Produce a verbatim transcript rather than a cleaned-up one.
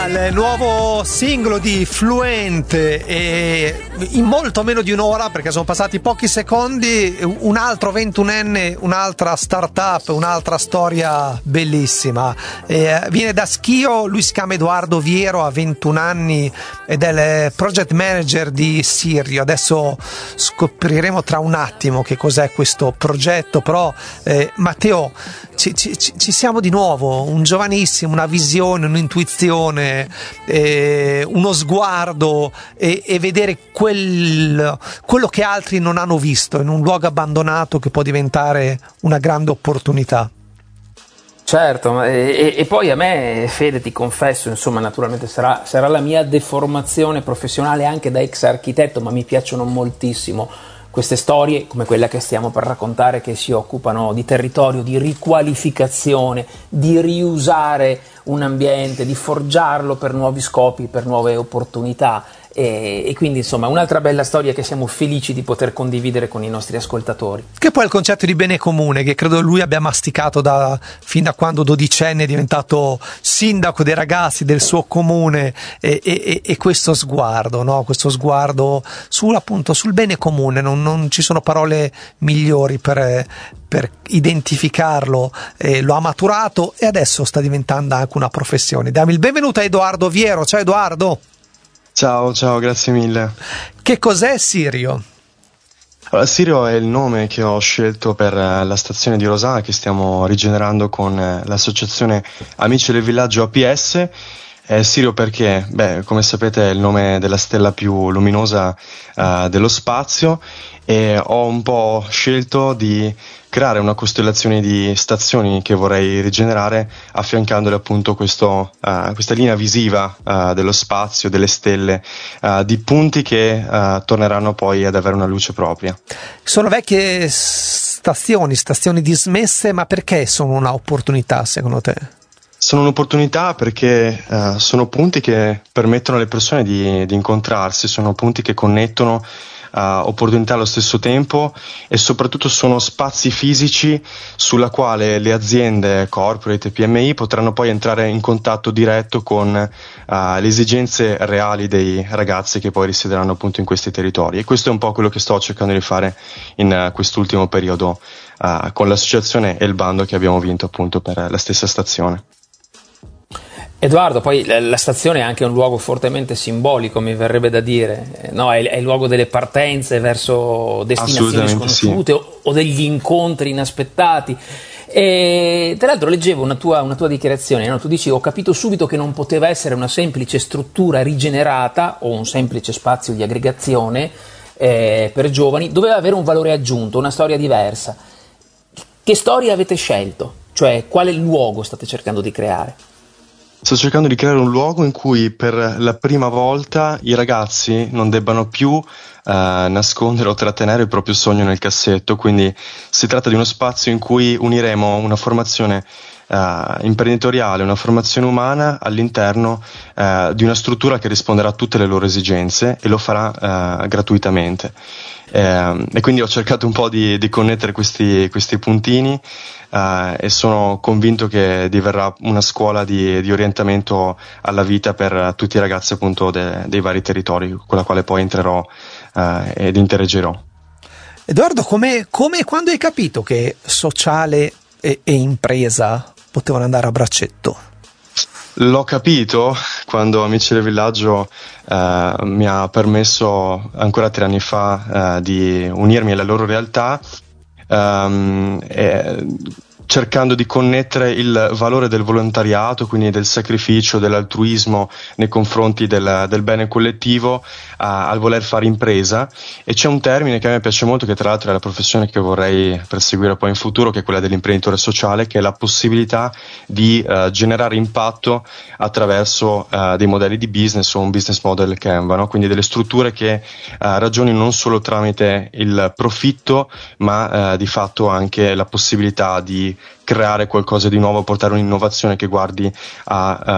il nuovo singolo di Fluente, e in molto meno di un'ora, perché sono passati pochi secondi, un altro ventunenne, un'altra startup, un'altra storia bellissima. E viene da Schio, lui si chiama Edoardo Viero, ha ventuno anni ed è il project manager di Sirio. Adesso scopriremo tra un attimo che cos'è questo progetto, però eh, Matteo, ci, ci, ci siamo di nuovo, un giovanissimo, una visione, un'intuizione, eh, uno sguardo e, e vedere quel, quello che altri non hanno visto in un luogo abbandonato, che può diventare una grande opportunità. Certo, e, e poi a me, Fede, ti confesso, insomma, naturalmente sarà, sarà la mia deformazione professionale anche da ex architetto, ma mi piacciono moltissimo queste storie come quella che stiamo per raccontare, che si occupano di territorio, di riqualificazione, di riusare un ambiente, di forgiarlo per nuovi scopi, per nuove opportunità. E, e quindi insomma un'altra bella storia che siamo felici di poter condividere con i nostri ascoltatori. Che poi è il concetto di bene comune, che credo lui abbia masticato da, fin da quando dodicenne è diventato sindaco dei ragazzi del suo comune, e, e, e questo sguardo, no? Questo sguardo sul, appunto, sul bene comune, non, non ci sono parole migliori per, per identificarlo, eh, lo ha maturato e adesso sta diventando anche una professione. Diamo il benvenuto a Edoardo Viero. Ciao Edoardo. Ciao, ciao, grazie mille. Che cos'è Sirio? Allora, Sirio è il nome che ho scelto per la stazione di Rosana, che stiamo rigenerando con l'associazione Amici del Villaggio A P S. Eh, Sirio perché, beh, come sapete è il nome della stella più luminosa uh, dello spazio, e ho un po' scelto di creare una costellazione di stazioni che vorrei rigenerare, affiancandole appunto questo, uh, questa linea visiva uh, dello spazio, delle stelle, uh, di punti che uh, torneranno poi ad avere una luce propria. Sono vecchie stazioni, stazioni dismesse, ma perché sono un'opportunità secondo te? Sono un'opportunità perché uh, sono punti che permettono alle persone di, di incontrarsi, sono punti che connettono uh, opportunità allo stesso tempo, e soprattutto sono spazi fisici sulla quale le aziende corporate e P M I potranno poi entrare in contatto diretto con uh, le esigenze reali dei ragazzi che poi risiederanno appunto in questi territori. E questo è un po' quello che sto cercando di fare in uh, quest'ultimo periodo uh, con l'associazione e il bando che abbiamo vinto appunto per la stessa stazione. Edoardo, poi la stazione è anche un luogo fortemente simbolico, mi verrebbe da dire, no? È, è il luogo delle partenze verso destinazioni sconosciute, sì, o, o degli incontri inaspettati. E tra l'altro leggevo una tua, una tua dichiarazione, no? Tu dici: ho capito subito che non poteva essere una semplice struttura rigenerata o un semplice spazio di aggregazione eh, per giovani, doveva avere un valore aggiunto, una storia diversa. Che storia avete scelto? Cioè, quale luogo state cercando di creare? Sto cercando di creare un luogo in cui per la prima volta i ragazzi non debbano più Uh, nascondere o trattenere il proprio sogno nel cassetto. Quindi si tratta di uno spazio in cui uniremo una formazione uh, imprenditoriale, una formazione umana all'interno uh, di una struttura che risponderà a tutte le loro esigenze e lo farà uh, gratuitamente. Uh, e quindi ho cercato un po' di, di connettere questi, questi puntini uh, e sono convinto che diverrà una scuola di, di orientamento alla vita per tutti i ragazzi appunto de, dei vari territori, con la quale poi entrerò Uh, ed interagerò. Edoardo, come, come quando hai capito che sociale e, e impresa potevano andare a braccetto? L'ho capito quando Amici del Villaggio uh, mi ha permesso ancora tre anni fa uh, di unirmi alla loro realtà, um, e, cercando di connettere il valore del volontariato, quindi del sacrificio, dell'altruismo nei confronti del, del bene collettivo, a, al voler fare impresa. E c'è un termine che a me piace molto, che tra l'altro è la professione che vorrei perseguire poi in futuro, che è quella dell'imprenditore sociale, che è la possibilità di uh, generare impatto attraverso uh, dei modelli di business o un business model Canva, no? Quindi delle strutture che uh, ragionino non solo tramite il profitto, ma uh, di fatto anche la possibilità di creare qualcosa di nuovo, portare un'innovazione che guardi a, a